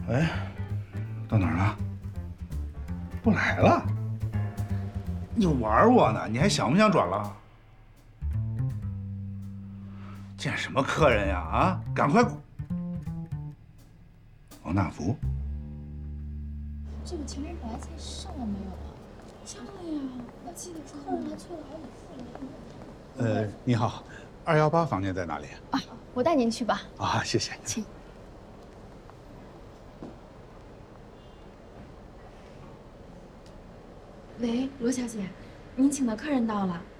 哎，到哪儿了？不来了？你玩我呢？你还想不想转了？见什么客人呀？啊，赶快！王大福， 这个情人白菜上了没有啊？上了呀，我记得客人还催了好几次呢。 你好，218房间在哪里？ 啊，我带您去吧。 啊，谢谢。 请。喂，罗小姐，您请的客人到了。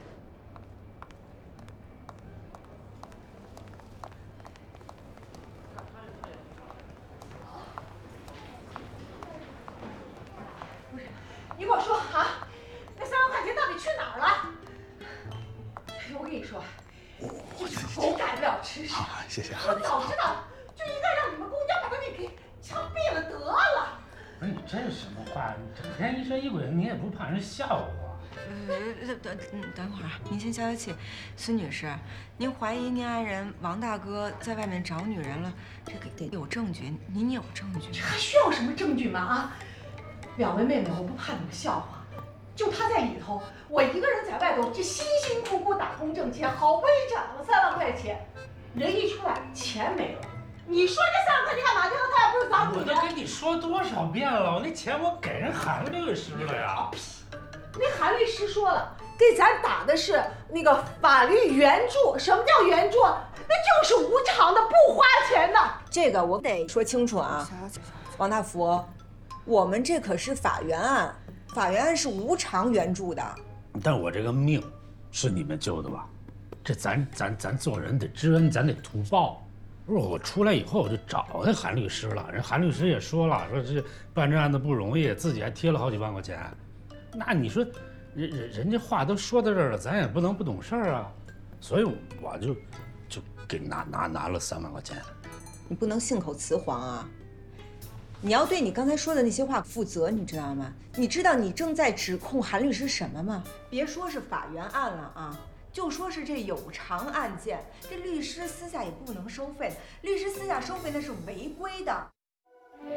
你给我说啊，那3万块钱到底去哪儿了？我跟你说，狗改不了吃屎。 啊，谢谢。 我早知道就应该让你们公家把他给枪毙了得了。 不是你这是什么话？你整天疑神疑鬼的，你也不怕人笑话？ 等会儿，您先消消气。孙女士，您怀疑您爱人王大哥在外面找女人了，这个得有证据，您有证据这还需要什么证据吗？啊，两位妹妹，我不怕你们笑话，就他在里头，我一个人在外头，这辛辛苦苦打工挣钱，好不容易攒了3万块钱，人一出来钱没了。你说这3万块钱干嘛去了？他也不是找我你的。 都跟你说多少遍了，我那钱我给人韩律师了呀。 那韩律师说了，给咱打的是那个法律援助。什么叫援助？那就是无偿的，不花钱的。 这个我得说清楚啊，王大福，我们这可是法援案，法援案是无偿援助的。 但我这个命是你们救的吧？这咱做人得知恩，咱得图报。不是我出来以后我就找那韩律师了，人韩律师也说了，说这办这案子不容易，自己还贴了好几万块钱。那你说，人家话都说到这儿了，咱也不能不懂事儿啊。所以我就给拿了3万块钱。 你不能信口雌黄啊！你要对你刚才说的那些话负责，你知道吗？你知道你正在指控韩律师什么吗？别说是法援案了啊，就说是这有偿案件，这律师私下也不能收费，律师私下收费那是违规的。